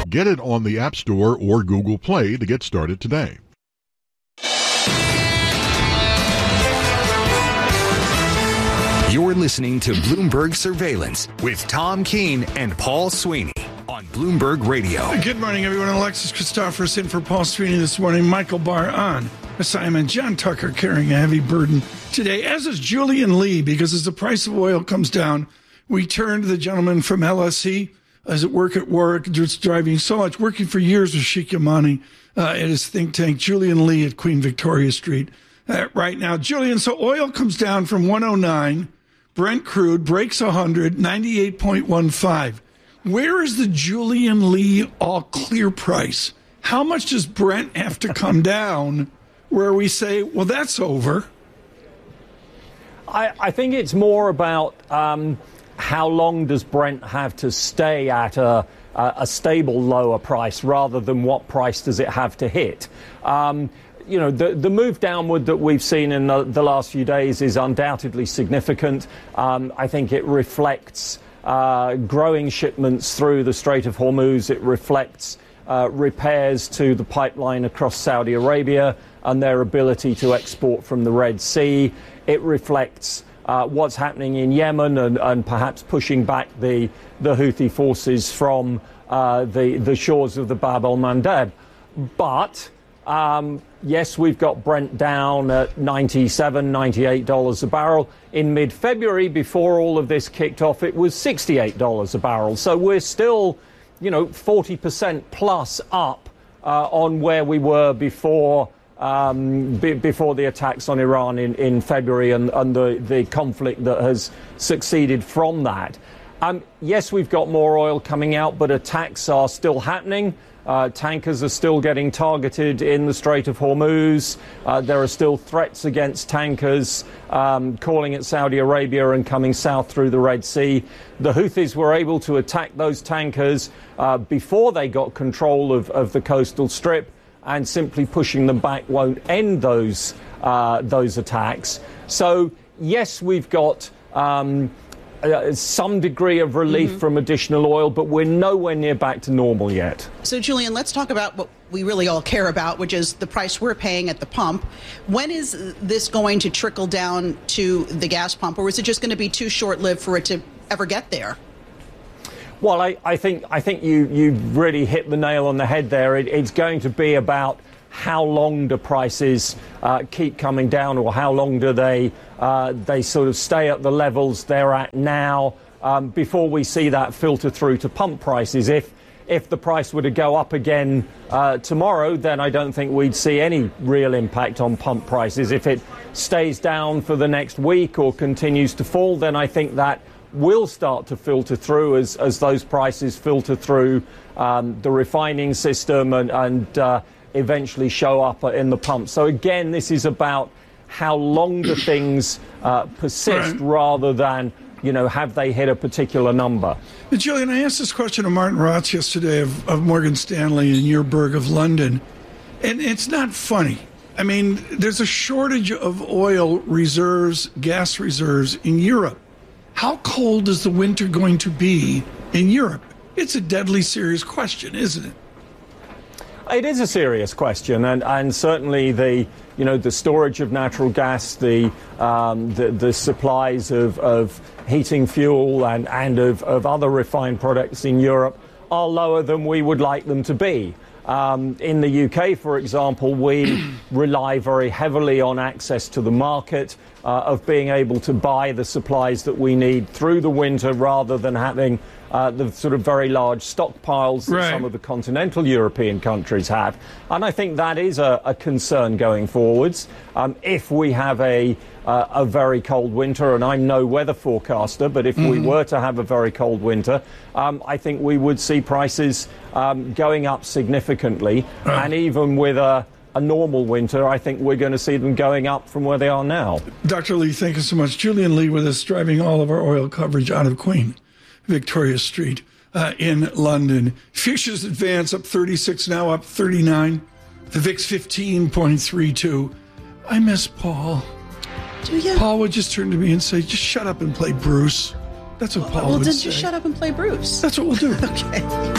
Get it on the App Store or Google Play to get started today. You're listening to Bloomberg Surveillance with Tom Keene and Paul Sweeney on Bloomberg Radio. Good morning, everyone. Alexis Christophers in for Paul Sweeney this morning. Michael Barr on assignment. John Tucker carrying a heavy burden today, as is Julian Lee, because as the price of oil comes down, we turn to the gentleman from LSE as at work at Warwick, just driving so much, working for years with Sheikh Yamani at his think tank, Julian Lee at Queen Victoria Street right now. Julian, so oil comes down from 109, Brent crude breaks 100, 98.15. Where is the Julian Lee all clear price? How much does Brent have to come down where we say, well, that's over? I think it's more about how long does Brent have to stay at a stable lower price rather than what price does it have to hit. The move downward that we've seen in the last few days is undoubtedly significant. I think it reflects growing shipments through the Strait of Hormuz. It reflects repairs to the pipeline across Saudi Arabia and their ability to export from the Red Sea. It reflects what's happening in Yemen and perhaps pushing back the Houthi forces from the shores of the Bab el-Mandeb. But yes, we've got Brent down at $97, $98 a barrel. In mid-February, before all of this kicked off, it was $68 a barrel. So we're still, 40% plus up on where we were before the attacks on Iran in February and the conflict that has succeeded from that. Yes, we've got more oil coming out, but attacks are still happening. Tankers are still getting targeted in the Strait of Hormuz. There are still threats against tankers calling at Saudi Arabia and coming south through the Red Sea. The Houthis were able to attack those tankers before they got control of the coastal strip, and simply pushing them back won't end those attacks. So, yes, we've got some degree of relief from additional oil, but we're nowhere near back to normal yet. So, Julian, let's talk about what we really all care about, which is the price we're paying at the pump. When is this going to trickle down to the gas pump, or is it just going to be too short-lived for it to ever get there? Well, I think you really hit the nail on the head there. It's going to be about how long do prices keep coming down, or how long do they sort of stay at the levels they're at now before we see that filter through to pump prices. If the price were to go up again tomorrow, then I don't think we'd see any real impact on pump prices. If it stays down for the next week or continues to fall, then I think that will start to filter through as those prices filter through the refining system and eventually show up in the pump. So again, this is about how long do things persist rather than, have they hit a particular number? Julian, I asked this question of Martin Rotz yesterday of Morgan Stanley in your burg of London, and it's not funny. I mean, there's a shortage of oil reserves, gas reserves in Europe. How cold is the winter going to be in Europe? It's a deadly serious question, isn't it? It is a serious question, and certainly the storage of natural gas, the supplies of heating fuel and of other refined products in Europe are lower than we would like them to be. In the UK, for example, we rely very heavily on access to the market, of being able to buy the supplies that we need through the winter rather than having the sort of very large stockpiles that some of the continental European countries have. And I think that is a concern going forwards. If we have a very cold winter, and I'm no weather forecaster, but if we were to have a very cold winter, I think we would see prices going up significantly. And even with a normal winter, I think we're going to see them going up from where they are now. Dr. Lee, thank you so much. Julian Lee with us, driving all of our oil coverage out of Queen Victoria Street in London. Futures advance up 36, now up 39. The VIX 15.32. I miss Paul. Do you? Paul would just turn to me and say, just shut up and play Bruce. That's what Paul would say. Well, then just shut up and play Bruce. That's what we'll do. Okay.